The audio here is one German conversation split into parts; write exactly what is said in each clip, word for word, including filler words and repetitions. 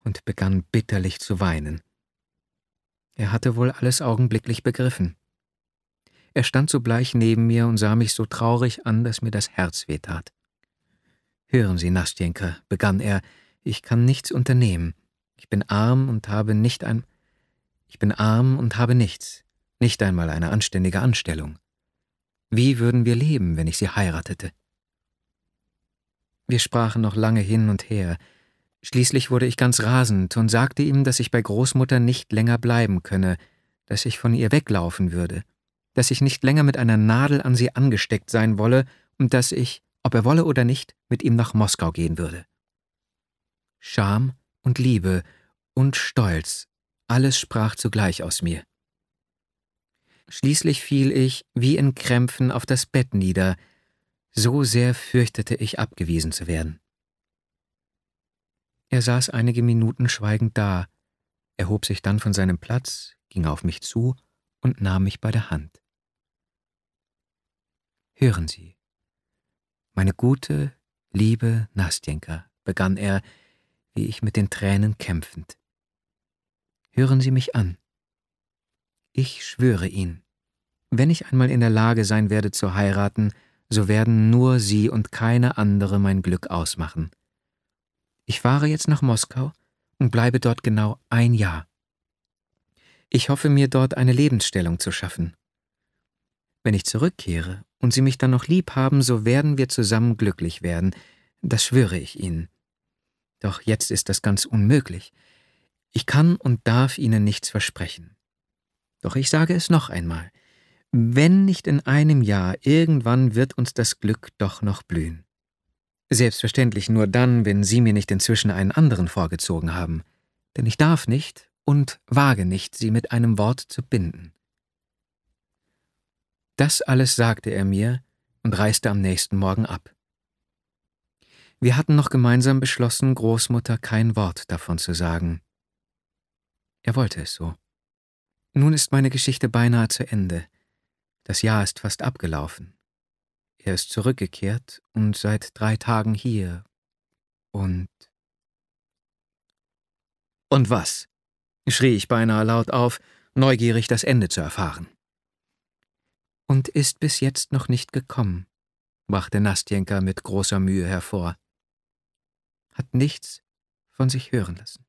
und begann bitterlich zu weinen. Er hatte wohl alles augenblicklich begriffen. Er stand so bleich neben mir und sah mich so traurig an, dass mir das Herz wehtat. »Hören Sie, Nastjenka«, begann er, »ich kann nichts unternehmen. Ich bin arm und habe nicht ein... Ich bin arm und habe nichts, nicht einmal eine anständige Anstellung. Wie würden wir leben, wenn ich Sie heiratete?« Wir sprachen noch lange hin und her. Schließlich wurde ich ganz rasend und sagte ihm, dass ich bei Großmutter nicht länger bleiben könne, dass ich von ihr weglaufen würde, dass ich nicht länger mit einer Nadel an sie angesteckt sein wolle und dass ich, ob er wolle oder nicht, mit ihm nach Moskau gehen würde. Scham und Liebe und Stolz, alles sprach zugleich aus mir. Schließlich fiel ich wie in Krämpfen auf das Bett nieder, so sehr fürchtete ich, abgewiesen zu werden. Er saß einige Minuten schweigend da, erhob sich dann von seinem Platz, ging auf mich zu und nahm mich bei der Hand. »Hören Sie, meine gute, liebe Nastjenka«, begann er, wie ich mit den Tränen kämpfend. »Hören Sie mich an. Ich schwöre Ihnen, wenn ich einmal in der Lage sein werde zu heiraten, so werden nur Sie und keine andere mein Glück ausmachen. Ich fahre jetzt nach Moskau und bleibe dort genau ein Jahr. Ich hoffe mir dort eine Lebensstellung zu schaffen. Wenn ich zurückkehre und Sie mich dann noch lieb haben, so werden wir zusammen glücklich werden, das schwöre ich Ihnen. Doch jetzt ist das ganz unmöglich. Ich kann und darf Ihnen nichts versprechen. Doch ich sage es noch einmal, wenn nicht in einem Jahr, irgendwann wird uns das Glück doch noch blühen. Selbstverständlich nur dann, wenn Sie mir nicht inzwischen einen anderen vorgezogen haben, denn ich darf nicht und wage nicht, Sie mit einem Wort zu binden.« Das alles sagte er mir und reiste am nächsten Morgen ab. Wir hatten noch gemeinsam beschlossen, Großmutter kein Wort davon zu sagen. Er wollte es so. Nun ist meine Geschichte beinahe zu Ende. Das Jahr ist fast abgelaufen. Er ist zurückgekehrt und seit drei Tagen hier. Und... »Und was?« schrie ich beinahe laut auf, neugierig das Ende zu erfahren. »Und ist bis jetzt noch nicht gekommen«, brachte Nastjenka mit großer Mühe hervor. »Hat nichts von sich hören lassen.«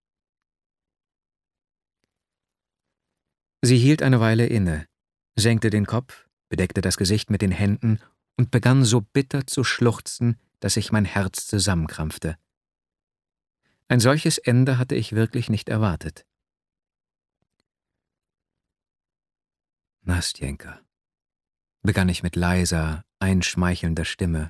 Sie hielt eine Weile inne, senkte den Kopf, bedeckte das Gesicht mit den Händen und begann so bitter zu schluchzen, dass sich mein Herz zusammenkrampfte. Ein solches Ende hatte ich wirklich nicht erwartet. »Nastjenka«, begann ich mit leiser, einschmeichelnder Stimme.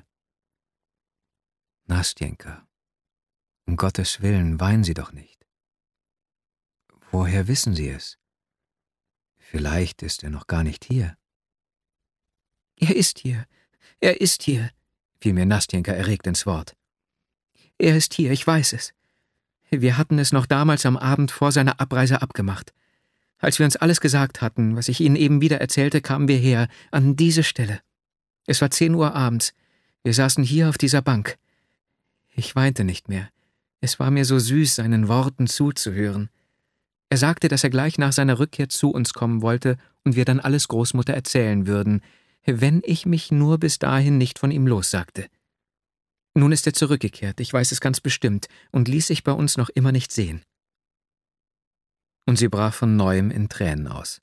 »Nastjenka, um Gottes Willen, weinen Sie doch nicht. Woher wissen Sie es? Vielleicht ist er noch gar nicht hier.« »Er ist hier, er ist hier«, fiel mir Nastjenka erregt ins Wort. »Er ist hier, ich weiß es. Wir hatten es noch damals am Abend vor seiner Abreise abgemacht. Als wir uns alles gesagt hatten, was ich Ihnen eben wieder erzählte, kamen wir her, an diese Stelle. Es war zehn Uhr abends. Wir saßen hier auf dieser Bank. Ich weinte nicht mehr. Es war mir so süß, seinen Worten zuzuhören. Er sagte, dass er gleich nach seiner Rückkehr zu uns kommen wollte und wir dann alles Großmutter erzählen würden, wenn ich mich nur bis dahin nicht von ihm lossagte. Nun ist er zurückgekehrt, ich weiß es ganz bestimmt, und ließ sich bei uns noch immer nicht sehen.« Und sie brach von neuem in Tränen aus.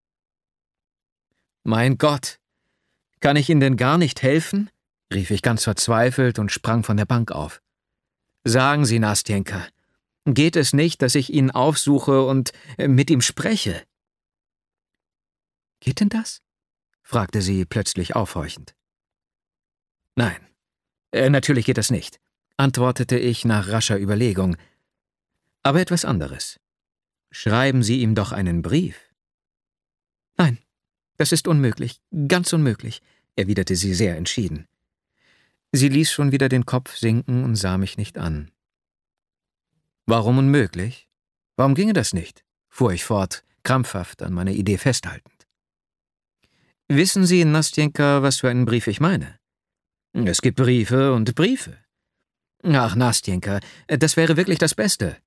»Mein Gott! Kann ich Ihnen denn gar nicht helfen?« rief ich ganz verzweifelt und sprang von der Bank auf. »Sagen Sie, Nastjenka, geht es nicht, dass ich ihn aufsuche und mit ihm spreche?« »Geht denn das?« fragte sie plötzlich aufhorchend. »Nein, äh, natürlich geht das nicht«, antwortete ich nach rascher Überlegung. »Aber etwas anderes. Schreiben Sie ihm doch einen Brief.« »Nein, das ist unmöglich, ganz unmöglich«, erwiderte sie sehr entschieden. Sie ließ schon wieder den Kopf sinken und sah mich nicht an. »Warum unmöglich? Warum ginge das nicht?«, fuhr ich fort, krampfhaft an meiner Idee festhaltend. »Wissen Sie, Nastjenka, was für einen Brief ich meine? Es gibt Briefe und Briefe. Ach, Nastjenka, das wäre wirklich das Beste.